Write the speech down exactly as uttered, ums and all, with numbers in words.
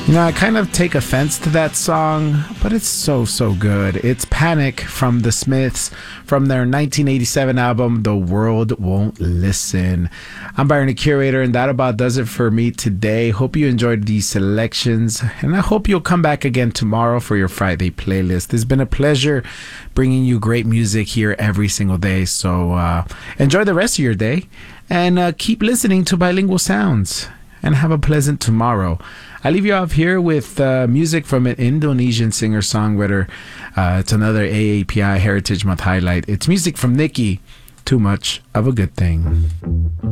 You know, I kind of take offense to that song, but it's so, so good. It's Panic from The Smiths from their nineteen eighty-seven album, The World Won't Listen. I'm Byron, the Curator, and that about does it for me today. Hope you enjoyed these selections, and I hope you'll come back again tomorrow for your Friday playlist. It's been a pleasure bringing you great music here every single day, so uh, enjoy the rest of your day, and uh, keep listening to Bilingual Sounds, and have a pleasant tomorrow. I leave you off here with uh, music from an Indonesian singer-songwriter. Uh, it's another A A P I Heritage Month highlight. It's music from Nikki, Too Much of a Good Thing.